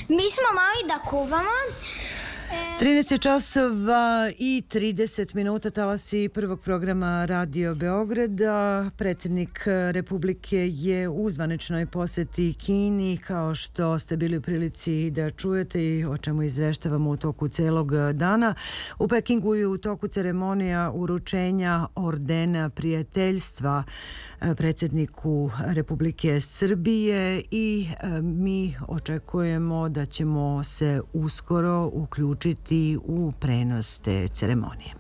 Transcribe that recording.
Mi smo mali da kuvamo. 13 časova i 30 minuta, talasi prvog programa Radio Beograda. Predsjednik Republike je u zvaničnoj poseti Kini, kao što ste bili u prilici da čujete i o čemu izveštavamo u toku celog dana. U Pekingu je u toku ceremonija uručenja ordena prijateljstva predsjedniku Republike Srbije i mi očekujemo da ćemo se uskoro uključiti u prenos te ceremonije.